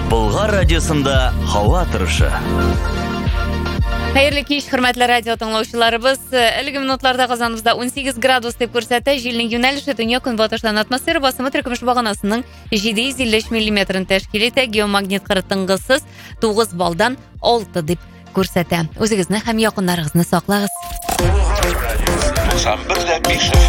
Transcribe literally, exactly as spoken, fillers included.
Болгар радиосында һава торышы. Хәерле кич, хөрмәтле радио тыңлаучыларыбыз. Әлеге минутларда Казаныбызда он сигез градус дип күрсәтә. Җилнең юнәлеше төньяк-көнбатыштан, атмосфера басымы теркемеш баганасының җиде йөз илле өч миллиметрын тәшкил итә. Геомагнит кыры тынгысыз тугыз балдан алты дип күрсәтә. Үзегезне һәм якыннарыгызны саклагыз.